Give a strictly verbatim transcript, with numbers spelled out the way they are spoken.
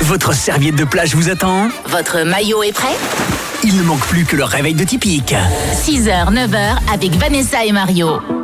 Votre serviette de plage vous attend? Votre maillot est prêt? Il ne manque plus que le réveil de Typique. six heures, neuf heures avec Vanessa et Mario.